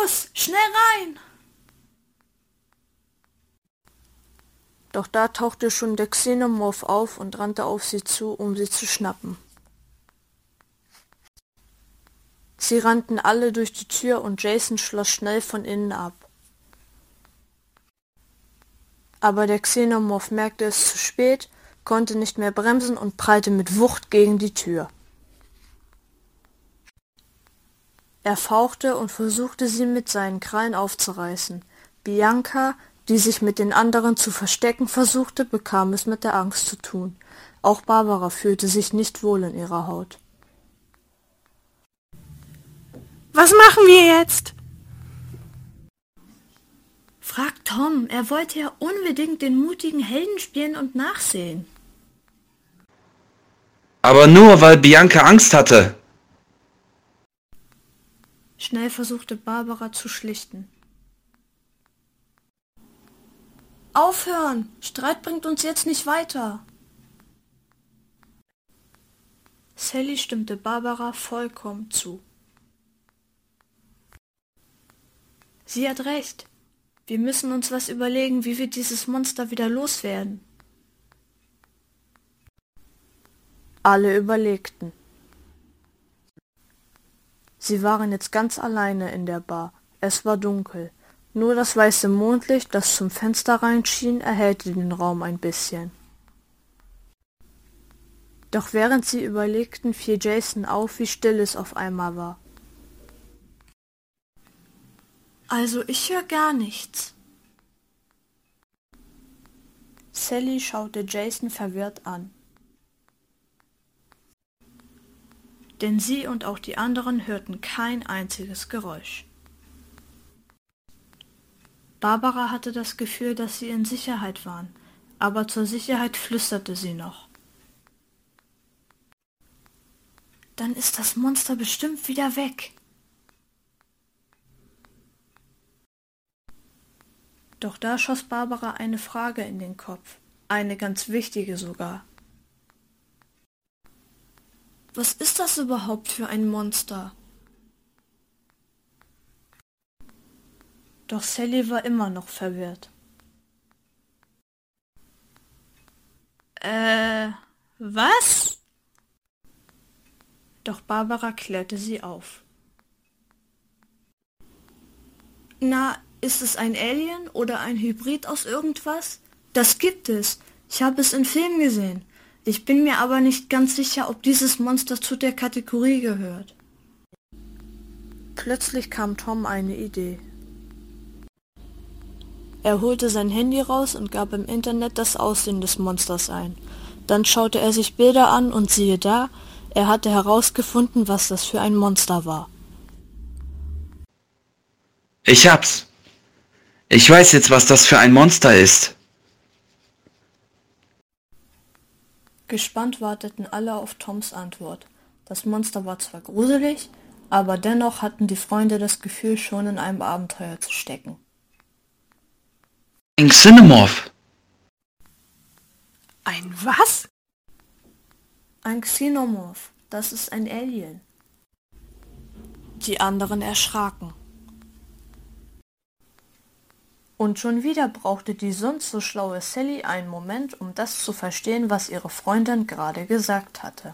Los, schnell rein! Doch da tauchte schon der Xenomorph auf und rannte auf sie zu, um sie zu schnappen. Sie rannten alle durch die Tür und Jason schloss schnell von innen ab. Aber der Xenomorph merkte es zu spät, konnte nicht mehr bremsen und prallte mit Wucht gegen die Tür. Er fauchte und versuchte sie mit seinen Krallen aufzureißen. Bianca, die sich mit den anderen zu verstecken versuchte, bekam es mit der Angst zu tun. Auch Barbara fühlte sich nicht wohl in ihrer Haut. Was machen wir jetzt? Frag Tom, er wollte ja unbedingt den mutigen Helden spielen und nachsehen. Aber nur, weil Bianca Angst hatte. Schnell versuchte Barbara zu schlichten. Aufhören! Streit bringt uns jetzt nicht weiter. Sally stimmte Barbara vollkommen zu. Sie hat recht. Wir müssen uns was überlegen, wie wir dieses Monster wieder loswerden. Alle überlegten. Sie waren jetzt ganz alleine in der Bar. Es war dunkel. Nur das weiße Mondlicht, das zum Fenster reinschien, erhellte den Raum ein bisschen. Doch während sie überlegten, fiel Jason auf, wie still es auf einmal war. Also ich höre gar nichts. Sally schaute Jason verwirrt an. Denn sie und auch die anderen hörten kein einziges Geräusch. Barbara hatte das Gefühl, dass sie in Sicherheit waren, aber zur Sicherheit flüsterte sie noch. Dann ist das Monster bestimmt wieder weg. Doch da schoss Barbara eine Frage in den Kopf, eine ganz wichtige sogar. Was ist das überhaupt für ein Monster? Doch Sally war immer noch verwirrt. Was? Doch Barbara klärte sie auf. Na, ist es ein Alien oder ein Hybrid aus irgendwas? Das gibt es. Ich habe es in Filmen gesehen. Ich bin mir aber nicht ganz sicher, ob dieses Monster zu der Kategorie gehört. Plötzlich kam Tom eine Idee. Er holte sein Handy raus und gab im Internet das Aussehen des Monsters ein. Dann schaute er sich Bilder an und siehe da, er hatte herausgefunden, was das für ein Monster war. Ich hab's. Ich weiß jetzt, was das für ein Monster ist. Gespannt warteten alle auf Toms Antwort. Das Monster war zwar gruselig, aber dennoch hatten die Freunde das Gefühl, schon in einem Abenteuer zu stecken. Ein Xenomorph. Ein was? Ein Xenomorph, das ist ein Alien. Die anderen erschraken. Und schon wieder brauchte die sonst so schlaue Sally einen Moment, um das zu verstehen, was ihre Freundin gerade gesagt hatte.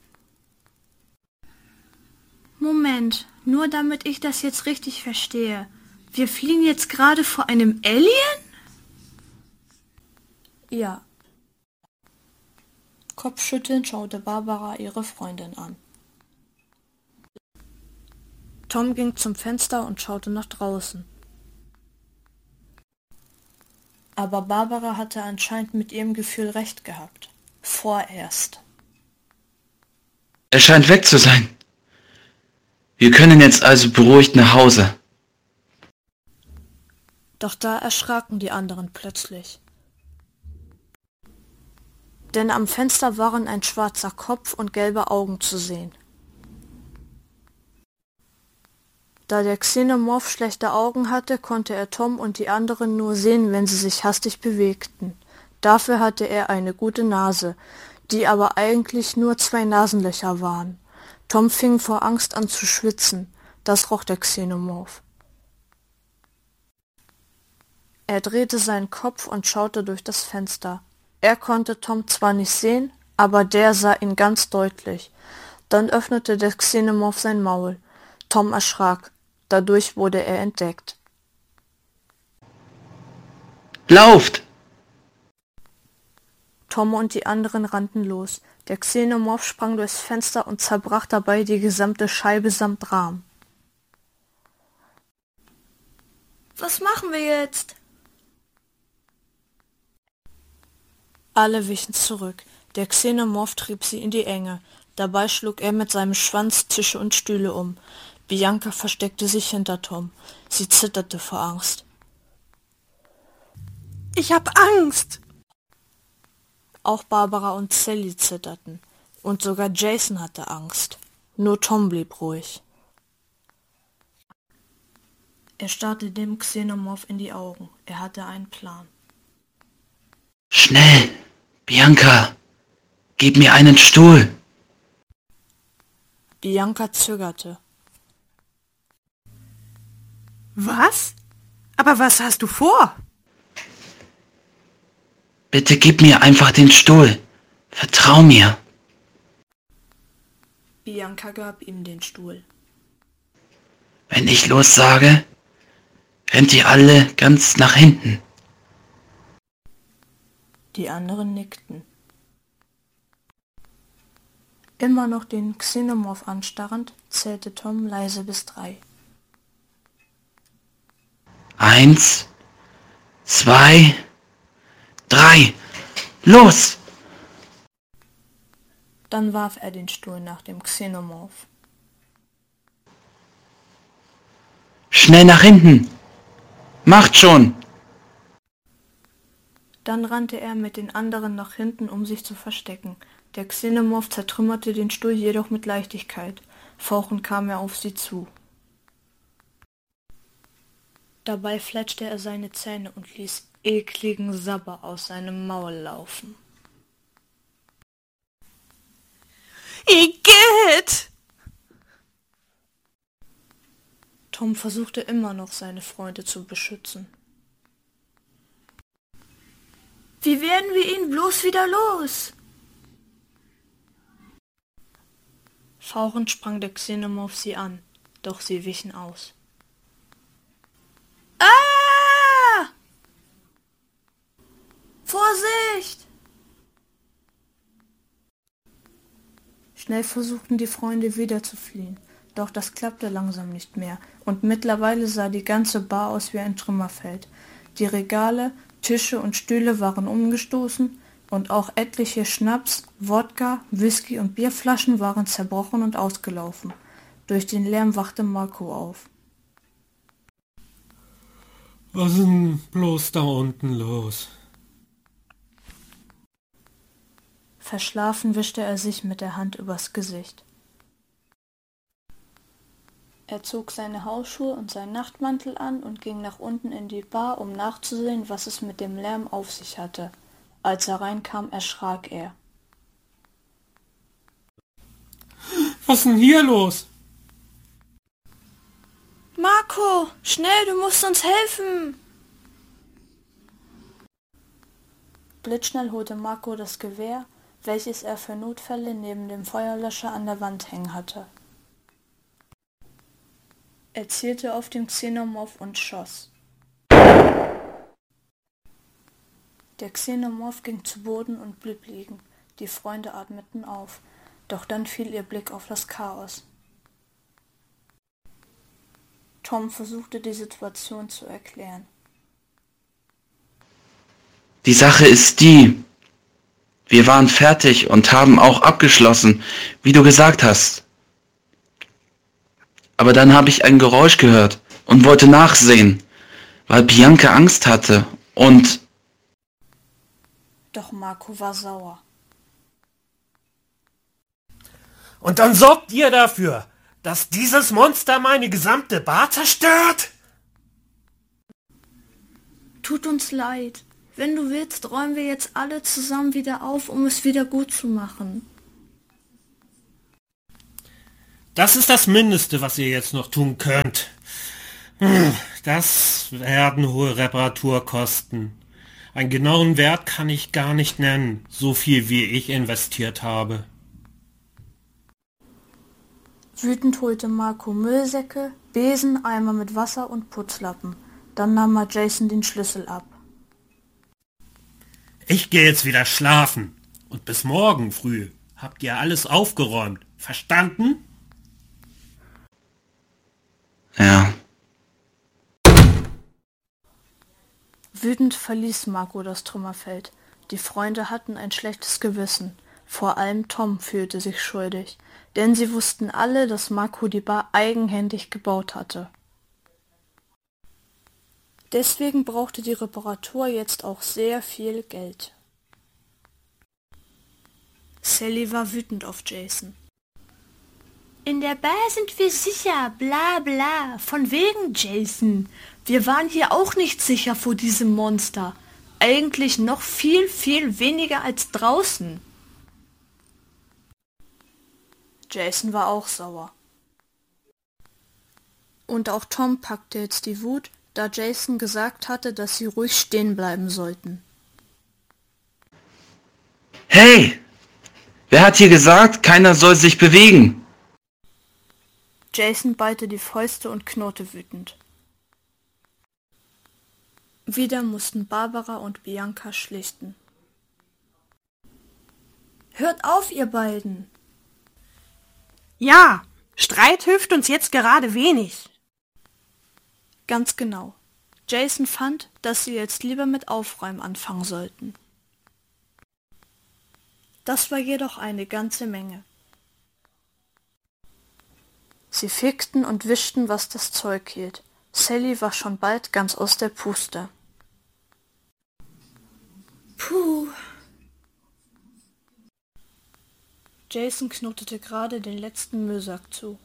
Moment, nur damit ich das jetzt richtig verstehe. Wir fliehen jetzt gerade vor einem Alien? Ja. Kopfschüttelnd schaute Barbara ihre Freundin an. Tom ging zum Fenster und schaute nach draußen. Aber Barbara hatte anscheinend mit ihrem Gefühl recht gehabt. Vorerst. Er scheint weg zu sein. Wir können jetzt also beruhigt nach Hause. Doch da erschraken die anderen plötzlich. Denn am Fenster waren ein schwarzer Kopf und gelbe Augen zu sehen. Da der Xenomorph schlechte Augen hatte, konnte er Tom und die anderen nur sehen, wenn sie sich hastig bewegten. Dafür hatte er eine gute Nase, die aber eigentlich nur 2 Nasenlöcher waren. Tom fing vor Angst an zu schwitzen. Das roch der Xenomorph. Er drehte seinen Kopf und schaute durch das Fenster. Er konnte Tom zwar nicht sehen, aber der sah ihn ganz deutlich. Dann öffnete der Xenomorph sein Maul. Tom erschrak. Dadurch wurde er entdeckt. Lauft! Tom und die anderen rannten los. Der Xenomorph sprang durchs Fenster und zerbrach dabei die gesamte Scheibe samt Rahmen. Was machen wir jetzt? Alle wichen zurück. Der Xenomorph trieb sie in die Enge. Dabei schlug er mit seinem Schwanz Tische und Stühle um. Bianca versteckte sich hinter Tom. Sie zitterte vor Angst. Ich hab Angst. Auch Barbara und Sally zitterten. Und sogar Jason hatte Angst. Nur Tom blieb ruhig. Er starrte dem Xenomorph in die Augen. Er hatte einen Plan. Schnell, Bianca, gib mir einen Stuhl. Bianca zögerte. Was? Aber was hast du vor? Bitte gib mir einfach den Stuhl. Vertrau mir. Bianca gab ihm den Stuhl. Wenn ich los sage, rennt ihr alle ganz nach hinten. Die anderen nickten. Immer noch den Xenomorph anstarrend, zählte Tom leise bis 3. 1, 2, 3. Los! Dann warf er den Stuhl nach dem Xenomorph. Schnell nach hinten! Macht schon! Dann rannte er mit den anderen nach hinten, um sich zu verstecken. Der Xenomorph zertrümmerte den Stuhl jedoch mit Leichtigkeit. Fauchend kam er auf sie zu. Dabei fletschte er seine Zähne und ließ ekligen Sabber aus seinem Maul laufen. Igitt! Tom versuchte immer noch, seine Freunde zu beschützen. Wie werden wir ihn bloß wieder los? Fauchend sprang der Xenomorph sie an, doch sie wichen aus. Ah! Vorsicht! Schnell versuchten die Freunde wieder zu fliehen, doch das klappte langsam nicht mehr und mittlerweile sah die ganze Bar aus wie ein Trümmerfeld. Die Regale, Tische und Stühle waren umgestoßen und auch etliche Schnaps, Wodka, Whisky und Bierflaschen waren zerbrochen und ausgelaufen. Durch den Lärm wachte Marco auf. Was ist denn bloß da unten los? Verschlafen wischte er sich mit der Hand übers Gesicht. Er zog seine Hausschuhe und seinen Nachtmantel an und ging nach unten in die Bar, um nachzusehen, was es mit dem Lärm auf sich hatte. Als er reinkam, erschrak er. Was ist denn hier los? Marco, schnell, du musst uns helfen! Blitzschnell holte Marco das Gewehr, welches er für Notfälle neben dem Feuerlöscher an der Wand hängen hatte. Er zielte auf den Xenomorph und schoss. Der Xenomorph ging zu Boden und blieb liegen. Die Freunde atmeten auf, doch dann fiel ihr Blick auf das Chaos. Tom versuchte die Situation zu erklären. Die Sache ist die, wir waren fertig und haben auch abgeschlossen, wie du gesagt hast. Aber dann habe ich ein Geräusch gehört und wollte nachsehen, weil Bianca Angst hatte und... Doch Marco war sauer. Und dann sorgt ihr dafür, dass dieses Monster meine gesamte Bar zerstört? Tut uns leid. Wenn du willst, räumen wir jetzt alle zusammen wieder auf, um es wieder gut zu machen. Das ist das Mindeste, was ihr jetzt noch tun könnt. Das werden hohe Reparaturkosten. Einen genauen Wert kann ich gar nicht nennen, so viel wie ich investiert habe. Wütend holte Marco Müllsäcke, Besen, Eimer mit Wasser und Putzlappen. Dann nahm er Jason den Schlüssel ab. Ich gehe jetzt wieder schlafen. Und bis morgen früh habt ihr alles aufgeräumt. Verstanden? Ja. Wütend verließ Marco das Trümmerfeld. Die Freunde hatten ein schlechtes Gewissen. Vor allem Tom fühlte sich schuldig, denn sie wussten alle, dass Marco die Bar eigenhändig gebaut hatte. Deswegen brauchte die Reparatur jetzt auch sehr viel Geld. Sally war wütend auf Jason. In der Bar sind wir sicher, bla bla, von wegen Jason. Wir waren hier auch nicht sicher vor diesem Monster. Eigentlich noch viel, viel weniger als draußen. Jason war auch sauer. Und auch Tom packte jetzt die Wut, da Jason gesagt hatte, dass sie ruhig stehen bleiben sollten. Hey! Wer hat hier gesagt, keiner soll sich bewegen? Jason ballte die Fäuste und knurrte wütend. Wieder mussten Barbara und Bianca schlichten. Hört auf, ihr beiden! Ja, Streit hilft uns jetzt gerade wenig. Ganz genau. Jason fand, dass sie jetzt lieber mit Aufräumen anfangen sollten. Das war jedoch eine ganze Menge. Sie fegten und wischten, was das Zeug hielt. Sally war schon bald ganz aus der Puste. Puh. Jason knotete gerade den letzten Müllsack zu.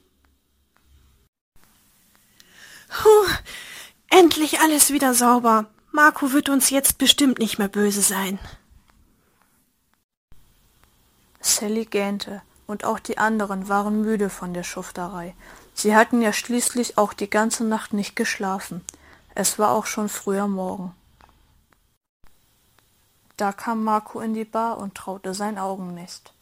Endlich alles wieder sauber. Marco wird uns jetzt bestimmt nicht mehr böse sein. Sally gähnte, und auch die anderen waren müde von der Schufterei. Sie hatten ja schließlich auch die ganze Nacht nicht geschlafen. Es war auch schon früher Morgen. Da kam Marco in die Bar und traute seinen Augen nicht.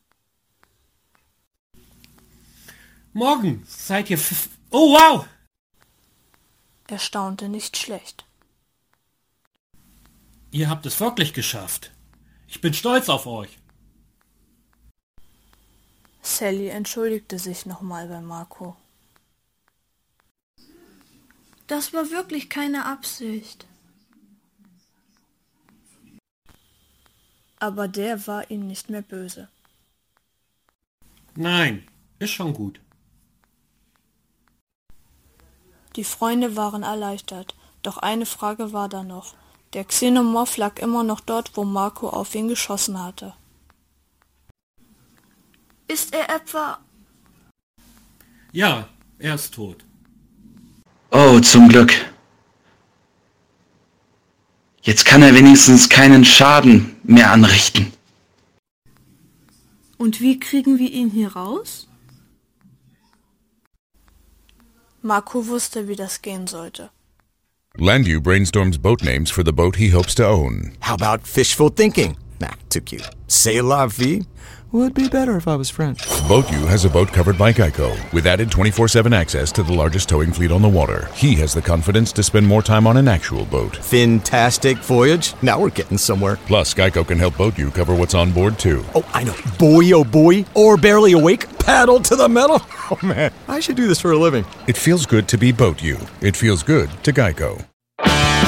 Morgen seid ihr Oh, wow! Er staunte nicht schlecht. Ihr habt es wirklich geschafft. Ich bin stolz auf euch. Sally entschuldigte sich nochmal bei Marco. Das war wirklich keine Absicht. Aber der war ihm nicht mehr böse. Nein, ist schon gut. Die Freunde waren erleichtert, doch eine Frage war da noch. Der Xenomorph lag immer noch dort, wo Marco auf ihn geschossen hatte. Ist er etwa... Ja, er ist tot. Oh, zum Glück. Jetzt kann er wenigstens keinen Schaden mehr anrichten. Und wie kriegen wir ihn hier raus? Marco wusste, wie das gehen sollte. Landu brainstorms boat names for the boat he hopes to own. How about fishful thinking? Nah, too cute. C'est la vie? Would be better if I was French. BoatU has a boat covered by Geico, with added 24/7 access to the largest towing fleet on the water. He has the confidence to spend more time on an actual boat. Fantastic voyage. Now we're getting somewhere. Plus, Geico can help BoatU cover what's on board, too. Oh, I know. Boy, oh boy. Or barely awake. Paddle to the metal. Oh, man. I should do this for a living. It feels good to be BoatU. It feels good to Geico.